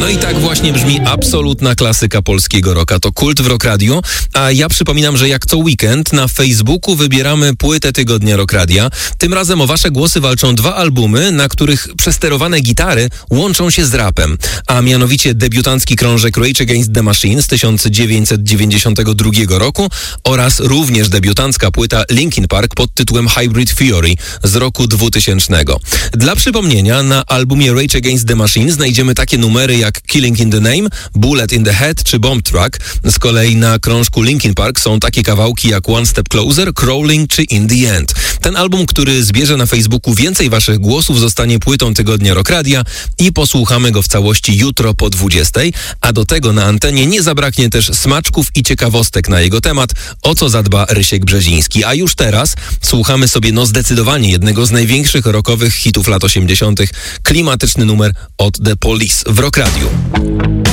No i tak właśnie brzmi absolutna klasyka polskiego rocka. To Kult w Rock Radio, a ja przypominam, że jak co weekend na Facebooku wybieramy płytę tygodnia Rock Radia. Tym razem o wasze głosy walczą dwa albumy, na których przesterowane gitary łączą się z rapem, a mianowicie debiutancki krążek Rage Against the Machine z 1992 roku oraz również debiutancka płyta Linkin Park pod tytułem Hybrid Theory z roku 2000. Dla przypomnienia, na albumie Rage Against the Machine znajdziemy takie numery jak Killing in the Name, Bullet in the Head czy Bomb Track. Z kolei na krążku Linkin Park są takie kawałki jak One Step Closer, Crawling czy In the End. Ten album, który zbierze na Facebooku więcej waszych głosów, zostanie płytą tygodnia Rock Radia i posłuchamy go w całości jutro po 20, a do tego na antenie nie zabraknie też smaczków i ciekawostek na jego temat, o co zadba Rysiek Brzeziński. A już teraz słuchamy sobie zdecydowanie jednego z największych rockowych hitów lat 80. Klimatyczny numer od The Police w Rock Radio.